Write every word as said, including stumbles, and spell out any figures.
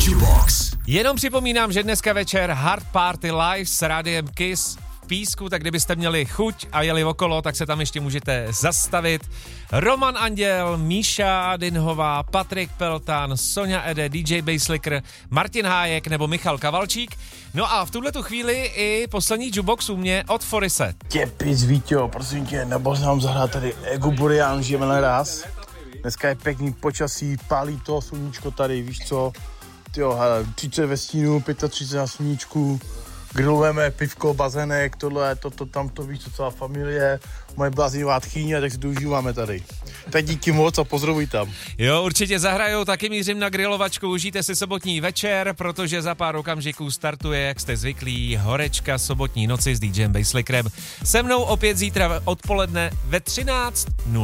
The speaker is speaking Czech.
Jukebox. Jenom připomínám, že dneska večer Hard Party Live s rádiem Kiss v Písku, tak kdybyste měli chuť a jeli okolo, tak se tam ještě můžete zastavit. Roman Anděl, Míša Dinhová, Patrik Peltán, Sonja Ede, D J Basslicker, Martin Hájek nebo Michal Kavalčík. No a v tuhletu chvíli i poslední jukebox u mě od Forise. Těpic, Víťo, prosím tě, nebo nám zahrát tady Egu Burian, žijeme na raz. Dneska je pěkný počasí, pálí to sluníčko tady, víš co? Tyjo, hele, třicet ve stínu, třicet pět na sluníčku, grillujeme, pivko, bazének, tohle, toto, to, tamto, víš co, celá familie, moje bláznivá tchýně, tak si to užíváme tady. Tak díky moc a pozdravuj tam. Jo, určitě zahrajou, taky mířím na grilovačku, užijte si sobotní večer, protože za pár okamžiků startuje, jak jste zvyklí, horečka sobotní noci s DJem Basslickerem. Se mnou opět zítra odpoledne ve třináct nula nula.